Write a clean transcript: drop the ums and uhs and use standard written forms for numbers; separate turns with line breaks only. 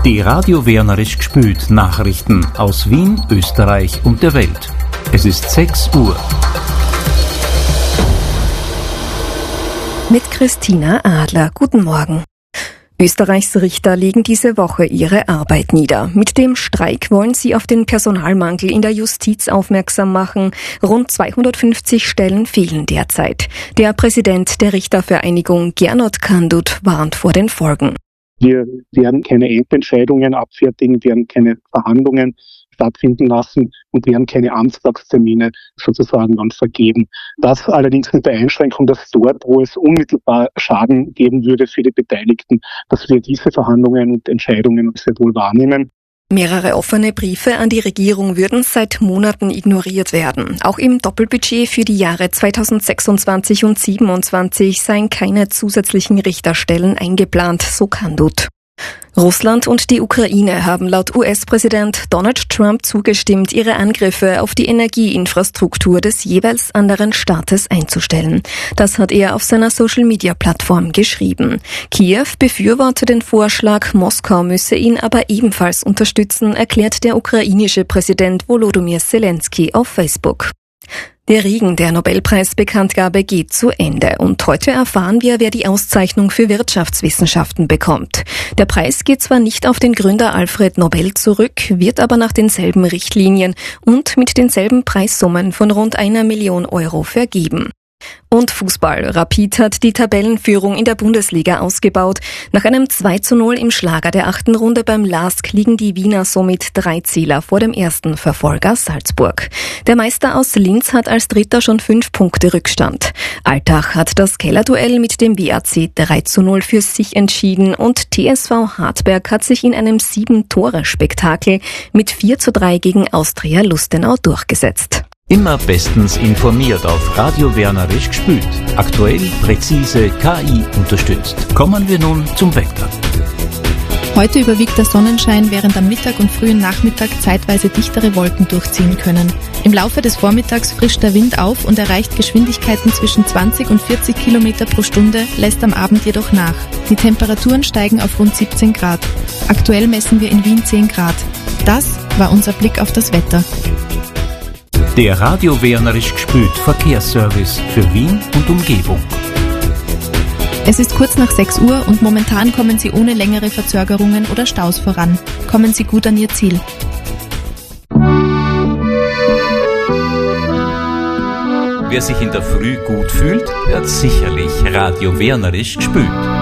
Die Radio Wernerisch gespült Nachrichten aus Wien, Österreich und der Welt. Es ist 6 Uhr.
Mit Christina Adler. Guten Morgen. Österreichs Richter legen diese Woche ihre Arbeit nieder. Mit dem Streik wollen sie auf den Personalmangel in der Justiz aufmerksam machen. Rund 250 Stellen fehlen derzeit. Der Präsident der Richtervereinigung, Gernot Kandut, warnt vor den Folgen.
Wir werden keine Endentscheidungen abfertigen, werden keine Verhandlungen stattfinden lassen und werden keine Amtstagstermine sozusagen dann vergeben. Das allerdings mit der Einschränkung, dass dort, wo es unmittelbar Schaden geben würde für die Beteiligten, dass wir diese Verhandlungen und Entscheidungen sehr wohl wahrnehmen.
Mehrere offene Briefe an die Regierung würden seit Monaten ignoriert werden. Auch im Doppelbudget für die Jahre 2026 und 2027 seien keine zusätzlichen Richterstellen eingeplant, so Kandut. Russland und die Ukraine haben laut US-Präsident Donald Trump zugestimmt, ihre Angriffe auf die Energieinfrastruktur des jeweils anderen Staates einzustellen. Das hat er auf seiner Social-Media-Plattform geschrieben. Kiew befürworte den Vorschlag, Moskau müsse ihn aber ebenfalls unterstützen, erklärt der ukrainische Präsident Volodymyr Zelensky auf Facebook. Der Regen der Nobelpreisbekanntgabe geht zu Ende und heute erfahren wir, wer die Auszeichnung für Wirtschaftswissenschaften bekommt. Der Preis geht zwar nicht auf den Gründer Alfred Nobel zurück, wird aber nach denselben Richtlinien und mit denselben Preissummen von rund 1 Million Euro vergeben. Und Fußball. Rapid hat die Tabellenführung in der Bundesliga ausgebaut. Nach einem 2:0 im Schlager der 8. Runde beim LASK liegen die Wiener somit 3 Zähler vor dem ersten Verfolger Salzburg. Der Meister aus Linz hat als Dritter schon 5 Punkte Rückstand. Altach hat das Kellerduell mit dem WAC 3:0 für sich entschieden und TSV Hartberg hat sich in einem 7-Tore-Spektakel mit 4:3 gegen Austria Lustenau durchgesetzt.
Immer bestens informiert auf Radio Wernerisch gespült. Aktuell, präzise, KI unterstützt. Kommen wir nun zum Wetter.
Heute überwiegt der Sonnenschein, während am Mittag und frühen Nachmittag zeitweise dichtere Wolken durchziehen können. Im Laufe des Vormittags frischt der Wind auf und erreicht Geschwindigkeiten zwischen 20 und 40 Kilometer pro Stunde, lässt am Abend jedoch nach. Die Temperaturen steigen auf rund 17 Grad. Aktuell messen wir in Wien 10 Grad. Das war unser Blick auf das Wetter.
Der Radio Wernerisch gespült Verkehrsservice für Wien und Umgebung.
Es ist kurz nach 6 Uhr und momentan kommen Sie ohne längere Verzögerungen oder Staus voran. Kommen Sie gut an Ihr Ziel.
Wer sich in der Früh gut fühlt, hört sicherlich Radio Wernerisch gespült.